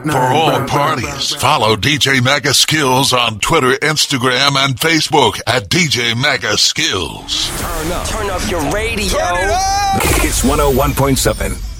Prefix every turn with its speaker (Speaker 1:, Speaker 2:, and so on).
Speaker 1: For all parties, follow DJ Mega Skills on Twitter, Instagram, and Facebook at DJ Mega Skills.
Speaker 2: Turn up your radio.
Speaker 3: Turn it up. It's 101.7.